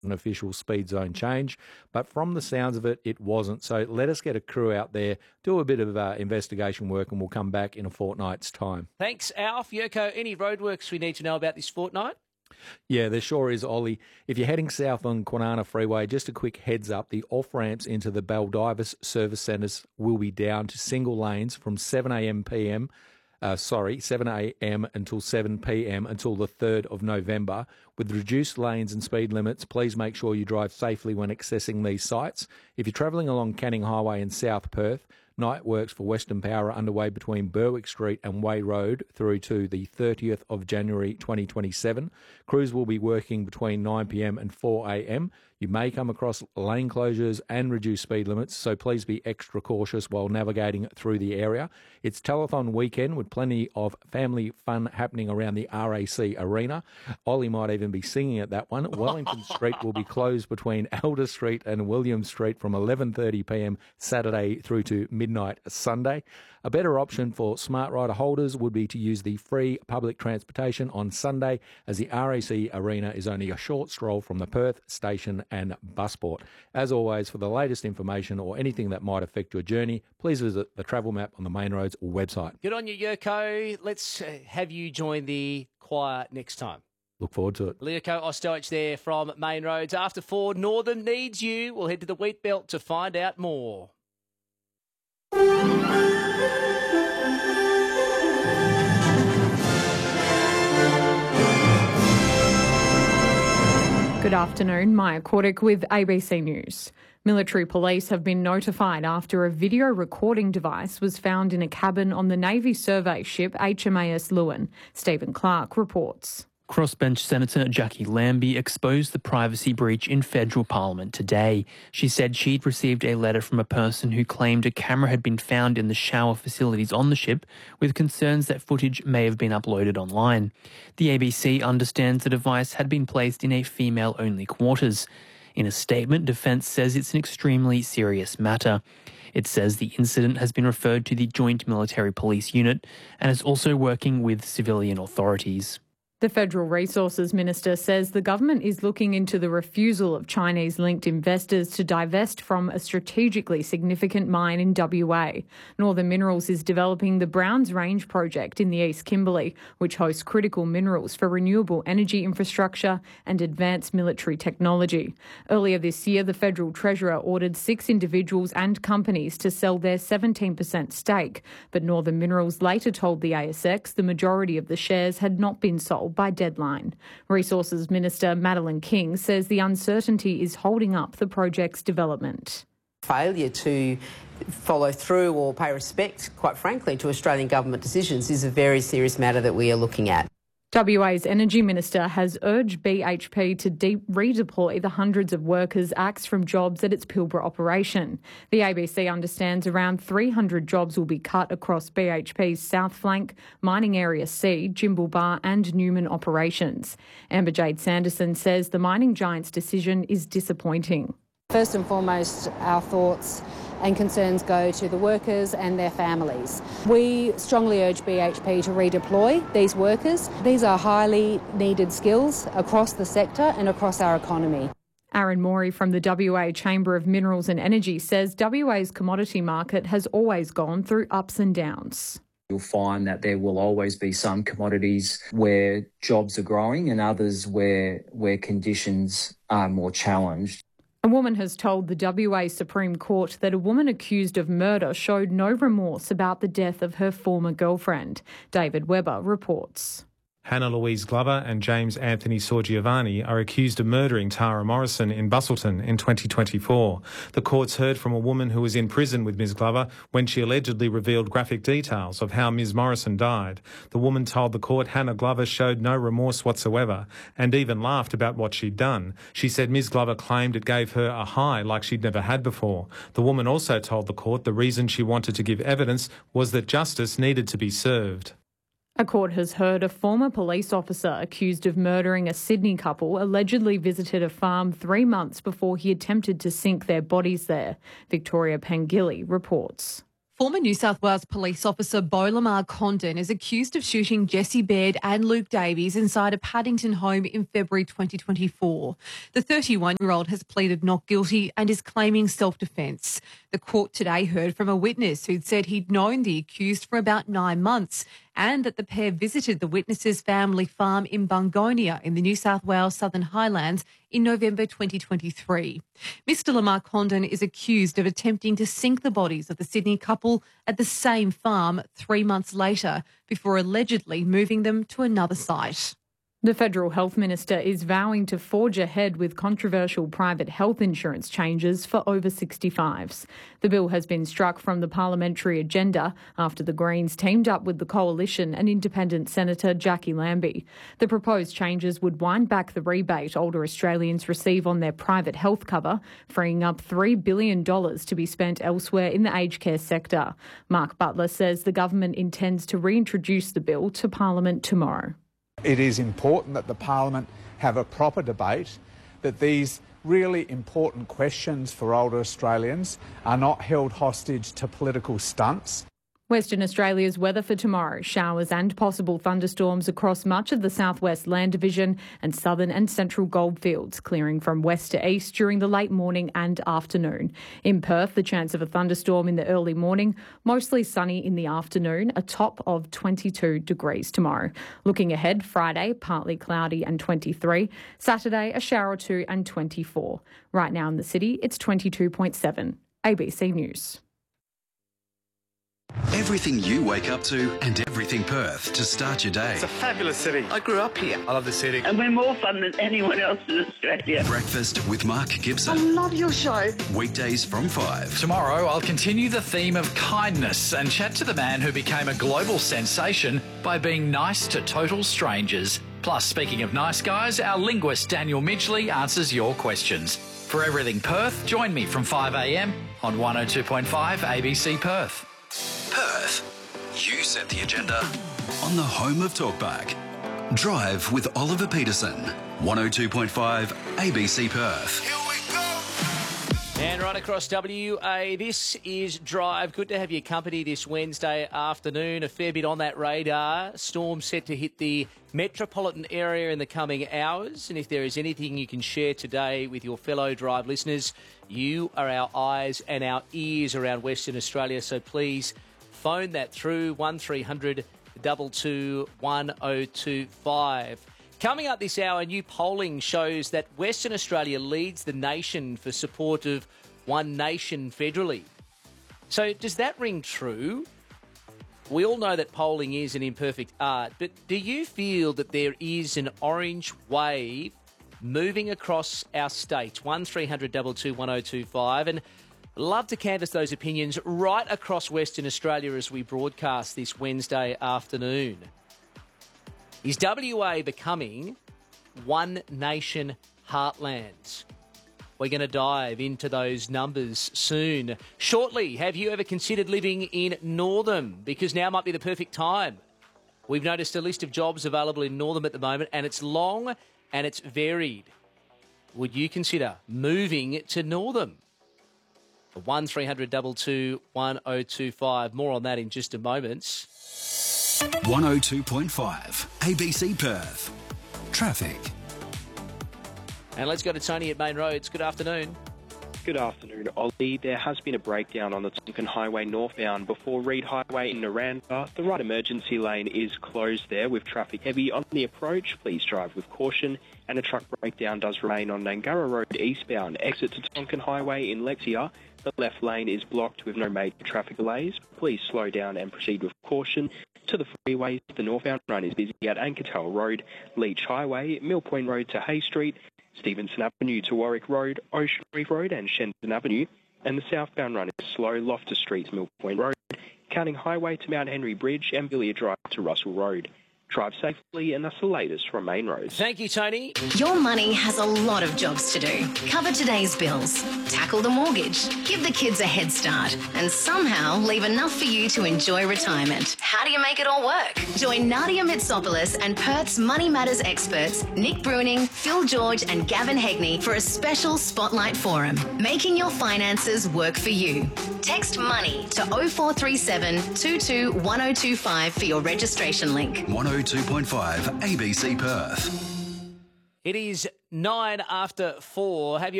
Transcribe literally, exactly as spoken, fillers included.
an official speed zone change, but from the sounds of it, it wasn't. So let us get a crew out there, do a bit of uh, investigation work, and we'll come back in a fortnight's time. Thanks, Alf. Yoko, any roadworks we need to know about this fortnight? Yeah, there sure is, Ollie. If you're heading south on Kwinana Freeway, just a quick heads up, the off-ramps into the Baldivis service centres will be down to single lanes from seven a.m. p m, uh, sorry, seven a.m. until seven p.m. until the third of November. With reduced lanes and speed limits, please make sure you drive safely when accessing these sites. If you're travelling along Canning Highway in South Perth, night works for Western Power are underway between Berwick Street and Way Road through to the thirtieth of January twenty twenty-seven. Crews will be working between nine p.m. and four a.m. You may come across lane closures and reduced speed limits, so please be extra cautious while navigating through the area. It's telethon weekend with plenty of family fun happening around the R A C Arena. Ollie might even be singing at that one. Wellington Street will be closed between Elder Street and William Street from eleven thirty p.m. Saturday through to midnight Sunday. A better option for Smart Rider holders would be to use the free public transportation on Sunday, as the R A C Arena is only a short stroll from the Perth station and busport. As always, for the latest information or anything that might affect your journey, please visit the Travel Map on the Main Roads website. Good on you, Yoko. Let's uh, have you join the choir next time. Look forward to it. Yoko Ostoich there from Main Roads. After four, Northern needs you. We'll head to the Wheat Belt to find out more. Good afternoon, Maya Kordick with A B C News. Military police have been notified after a video recording device was found in a cabin on the Navy survey ship H M A S Lewin. Stephen Clark reports. Crossbench Senator Jackie Lambie exposed the privacy breach in federal parliament today. She said she'd received a letter from a person who claimed a camera had been found in the shower facilities on the ship, with concerns that footage may have been uploaded online. The A B C understands the device had been placed in a female-only quarters. In a statement, Defence says it's an extremely serious matter. It says the incident has been referred to the Joint Military Police Unit and is also working with civilian authorities. The Federal Resources Minister says the government is looking into the refusal of Chinese-linked investors to divest from a strategically significant mine in W A. Northern Minerals is developing the Browns Range project in the East Kimberley, which hosts critical minerals for renewable energy infrastructure and advanced military technology. Earlier this year, the Federal Treasurer ordered six individuals and companies to sell their seventeen percent stake, but Northern Minerals later told the A S X the majority of the shares had not been sold by deadline. Resources Minister Madeleine King says the uncertainty is holding up the project's development. Failure to follow through or pay respect, quite frankly, to Australian government decisions is a very serious matter that we are looking at. W A's Energy Minister has urged B H P to de- redeploy the hundreds of workers axed from jobs at its Pilbara operation. The A B C understands around three hundred jobs will be cut across B H P's South Flank, Mining Area C, Jimble Bar and Newman operations. Amber Jade Sanderson says the mining giant's decision is disappointing. First and foremost, our thoughts and concerns go to the workers and their families. We strongly urge B H P to redeploy these workers. These are highly needed skills across the sector and across our economy. Aaron Morey from the W A Chamber of Minerals and Energy says W A's commodity market has always gone through ups and downs. You'll find that there will always be some commodities where jobs are growing and others where where conditions are more challenged. A woman has told the W A Supreme Court that a woman accused of murder showed no remorse about the death of her former girlfriend. David Webber reports. Hannah Louise Glover and James Anthony Sorgiovanni are accused of murdering Tara Morrison in Busselton in twenty twenty-four. The courts heard from a woman who was in prison with Miz Glover when she allegedly revealed graphic details of how Miz Morrison died. The woman told the court Hannah Glover showed no remorse whatsoever and even laughed about what she'd done. She said Miz Glover claimed it gave her a high like she'd never had before. The woman also told the court the reason she wanted to give evidence was that justice needed to be served. A court has heard a former police officer accused of murdering a Sydney couple allegedly visited a farm three months before he attempted to sink their bodies there. Victoria Pangilly reports. Former New South Wales police officer Beau Lamar Condon is accused of shooting Jesse Baird and Luke Davies inside a Paddington home in February twenty twenty-four. The thirty-one-year-old has pleaded not guilty and is claiming self-defence. The court today heard from a witness who'd said he'd known the accused for about nine months and that the pair visited the witness's family farm in Bungonia in the New South Wales Southern Highlands in November twenty twenty-three. Mister Lamar Condon is accused of attempting to sink the bodies of the Sydney couple at the same farm three months later before allegedly moving them to another site. The Federal Health Minister is vowing to forge ahead with controversial private health insurance changes for over sixty-fives. The bill has been struck from the parliamentary agenda after the Greens teamed up with the Coalition and Independent Senator Jackie Lambie. The proposed changes would wind back the rebate older Australians receive on their private health cover, freeing up three billion dollars to be spent elsewhere in the aged care sector. Mark Butler says the government intends to reintroduce the bill to Parliament tomorrow. It is important that the Parliament have a proper debate, that these really important questions for older Australians are not held hostage to political stunts. Western Australia's weather for tomorrow. Showers and possible thunderstorms across much of the southwest land division and southern and central goldfields, clearing from west to east during the late morning and afternoon. In Perth, the chance of a thunderstorm in the early morning, mostly sunny in the afternoon, a top of twenty-two degrees tomorrow. Looking ahead, Friday, partly cloudy and twenty-three. Saturday, a shower or two and twenty-four. Right now in the city, it's twenty-two point seven. A B C News. Everything you wake up to and everything Perth to start your day. It's a fabulous city. I grew up here. I love the city. And we're more fun than anyone else in Australia. Breakfast with Mark Gibson. I love your show. Weekdays from five. Tomorrow, I'll continue the theme of kindness and chat to the man who became a global sensation by being nice to total strangers. Plus, speaking of nice guys, our linguist Daniel Midgley answers your questions. For Everything Perth, join me from five a m on one oh two point five A B C Perth. Perth, you set the agenda on the home of Talkback. Drive with Oliver Peterson, one oh two point five A B C Perth. Here we go. And right across W A, this is Drive. Good to have your company this Wednesday afternoon. A fair bit on that radar. Storm set to hit the metropolitan area in the coming hours. And if there is anything you can share today with your fellow Drive listeners, you are our eyes and our ears around Western Australia. So please phone that through one three hundred two two one oh two five. Coming up this hour, new polling shows that Western Australia leads the nation for support of One Nation federally. So does that ring true? We all know that polling is an imperfect art, but do you feel that there is an orange wave moving across our state? one three hundred two two one oh two five. And love to canvass those opinions right across Western Australia as we broadcast this Wednesday afternoon. Is W A becoming One Nation heartlands? We're going to dive into those numbers soon. Shortly, have you ever considered living in Northam? Because now might be the perfect time. We've noticed a list of jobs available in Northam at the moment, and it's long and it's varied. Would you consider moving to Northam? one three hundred two two one oh two five. More on that in just a moment. one oh two point five A B C Perth. Traffic. And let's go to Tony at Main Roads. Good afternoon. Good afternoon, Ollie. There has been a breakdown on the Tonkin Highway northbound before Reed Highway in Naranda. The right emergency lane is closed there with traffic heavy on the approach. Please drive with caution. And a truck breakdown does remain on Nangara Road eastbound. Exit to Tonkin Highway in Lexia. The left lane is blocked with no major traffic delays. Please slow down and proceed with caution. To the freeways, the northbound run is busy at Ankertel Road, Leach Highway, Mill Point Road to Hay Street, Stevenson Avenue to Warwick Road, Ocean Reef Road and Shenton Avenue, and the southbound run is slow, Loftus Street to Mill Point Road, Canning Highway to Mount Henry Bridge and Villiers Drive to Russell Road. Drive safely, and that's the latest from Main Roads. Thank you, Tony. Your money has a lot of jobs to do. Cover today's bills, tackle the mortgage, give the kids a head start, and somehow leave enough for you to enjoy retirement. How do you make it all work? Join Nadia Mitsopoulos and Perth's Money Matters experts, Nick Bruning, Phil George, and Gavin Hegney for a special Spotlight Forum, making your finances work for you. Text MONEY to oh four three seven, two two one oh two five for your registration link. one oh two point five A B C Perth. It is nine after four. Have you